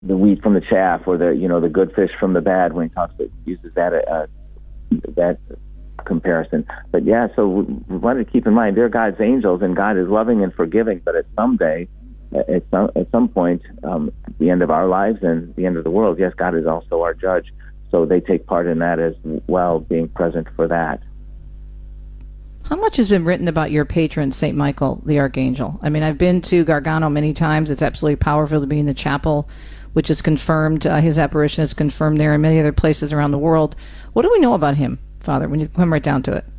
the wheat from the chaff, or the good fish from the bad, when he uses that comparison. But yeah, so we wanted to keep in mind they're God's angels, and God is loving and forgiving. But at some point, the end of our lives and the end of the world, yes, God is also our judge. So they take part in that as well, being present for that. How much has been written about your patron, St. Michael the Archangel? I mean, I've been to Gargano many times. It's absolutely powerful to be in the chapel, which is confirmed. His apparition is confirmed there and many other places around the world. What do we know about him, Father, when you come right down to it?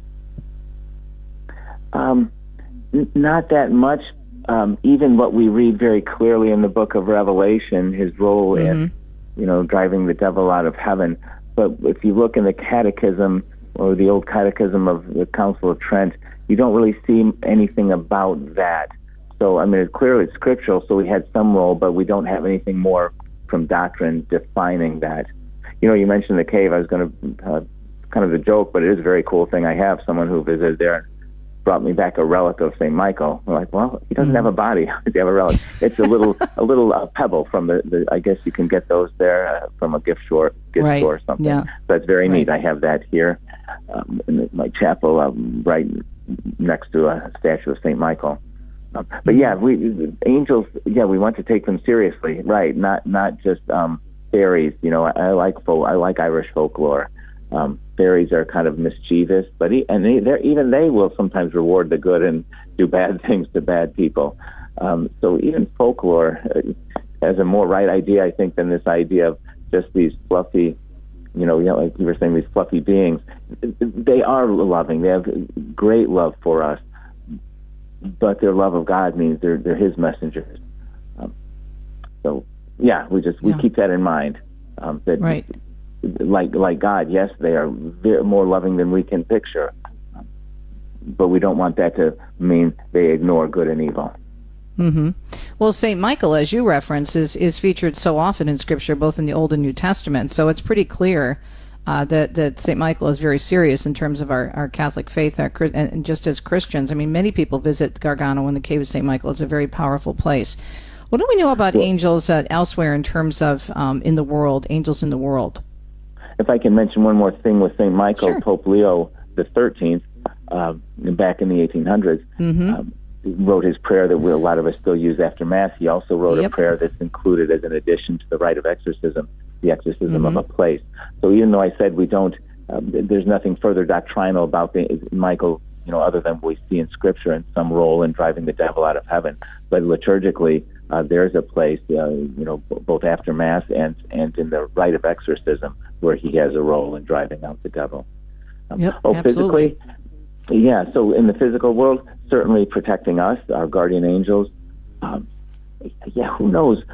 Not that much. Even what we read very clearly in the book of Revelation, his role in, driving the devil out of heaven. But if you look in the Catechism, or the old Catechism of the Council of Trent, you don't really see anything about that. So, I mean, it's clearly scriptural, so we had some role, but we don't have anything more from doctrine defining that. You mentioned the cave. I was going to, kind of a joke, but it is a very cool thing. I have someone who visited there and brought me back a relic of St. Michael. I'm like, well, he doesn't have a body. How does he have a relic? It's a little pebble from the I guess you can get those there from a gift store or something. Yeah. So it's very neat. I have that here in my chapel, right next to a statue of St. Michael. But yeah, angels. Yeah, we want to take them seriously, right? Not just fairies. I like Irish folklore. Fairies are kind of mischievous, but even they will sometimes reward the good and do bad things to bad people. So even folklore has a more right idea, I think, than this idea of just these fluffy, like you were saying, these fluffy beings. They are loving. They have great love for us, but their love of God means they're His messengers. So yeah, we keep that in mind. That right. Like God, yes, they are more loving than we can picture, but we don't want that to mean they ignore good and evil. Mm-hmm. Well, St. Michael, as you reference, is featured so often in Scripture, both in the Old and New Testament, so it's pretty clear that St. Michael is very serious in terms of our Catholic faith, and just as Christians. I mean, many people visit Gargano and the Cave of St. Michael. It's a very powerful place. What do we know about angels elsewhere in terms of in the world, angels in the world? If I can mention one more thing with St. Michael, sure. Pope Leo the 13th, back in the 1800s, wrote his prayer that a lot of us still use after Mass. He also wrote a prayer that's included as an addition to the rite of exorcism, the exorcism of a place. So even though I said we don't, there's nothing further doctrinal about Michael, other than what we see in Scripture and some role in driving the devil out of heaven. But liturgically, there's a place, both after Mass and in the rite of exorcism, where he has a role in driving out the devil. Physically? Yeah, so in the physical world, certainly protecting us, our guardian angels. Who knows?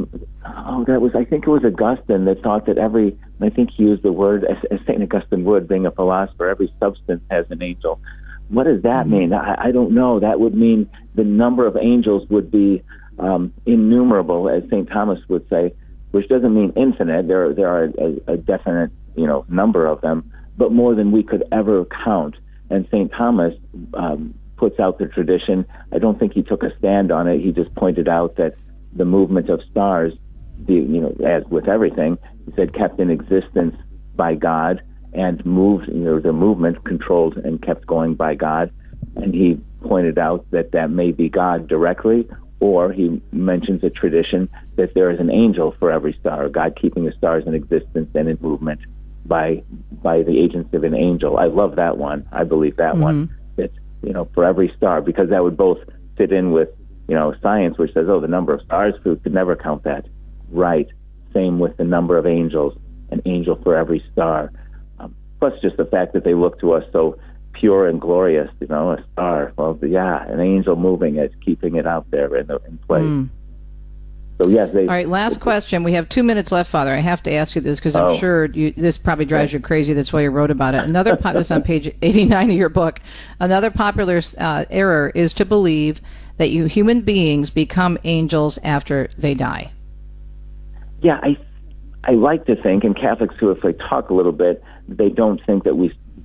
I think it was Augustine that thought that I think he used the word, as St. Augustine would, being a philosopher, every substance has an angel. What does that mean? I don't know. That would mean the number of angels would be innumerable, as St. Thomas would say, which doesn't mean infinite. There are a definite, number of them, but more than we could ever count. And St. Thomas puts out the tradition. I don't think he took a stand on it. He just pointed out that the movement of stars, as with everything, he said, kept in existence by God and moved, the movement controlled and kept going by God. And he pointed out that may be God directly, or he mentions a tradition that there is an angel for every star, God keeping the stars in existence and in movement by the agency of an angel. I love that one. I believe that one. That, for every star, because that would both fit in with, science, which says, the number of stars, we could never count that. Right. Same with the number of angels, an angel for every star. Plus just the fact that they look to us so pure and glorious, a star. Well, an angel moving it, keeping it out there in place. So yes, all right, last question. We have 2 minutes left, Father. I have to ask you this because I'm sure this probably drives you crazy. That's why you wrote about it. This on page 89 of your book. Another popular error is to believe that human beings become angels after they die. Yeah, I like to think, and Catholics who, if they talk a little bit, they don't think that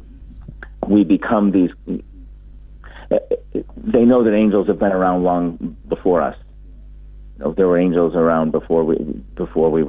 we become these. They know that angels have been around long before us. there were angels around before we